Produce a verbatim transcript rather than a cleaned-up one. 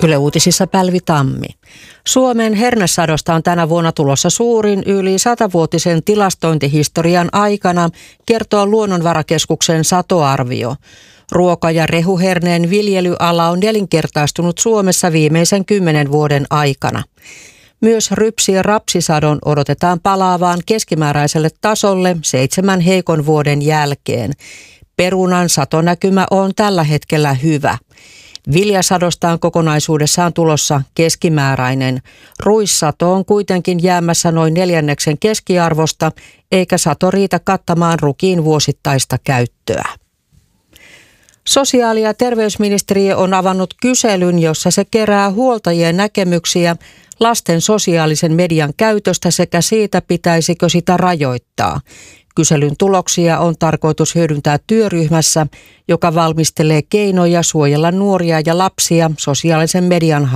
Yle Uutisissa Pälvi Tammi. Suomen hernesadosta on tänä vuonna tulossa suurin yli satavuotisen tilastointihistorian aikana, kertoo Luonnonvarakeskuksen satoarvio. Ruoka- ja rehuherneen viljelyala on nelinkertaistunut Suomessa viimeisen kymmenen vuoden aikana. Myös rypsi- ja rapsisadon odotetaan palaavaan keskimääräiselle tasolle seitsemän heikon vuoden jälkeen. Perunan satonäkymä on tällä hetkellä hyvä. Viljasadosta on kokonaisuudessaan tulossa keskimääräinen. Ruissato on kuitenkin jäämässä noin neljänneksen keskiarvosta, eikä sato riitä kattamaan rukiin vuosittaista käyttöä. Sosiaali- ja terveysministeriö on avannut kyselyn, jossa se kerää huoltajien näkemyksiä lasten sosiaalisen median käytöstä sekä siitä, pitäisikö sitä rajoittaa. Kyselyn tuloksia on tarkoitus hyödyntää työryhmässä, joka valmistelee keinoja suojella nuoria ja lapsia sosiaalisen median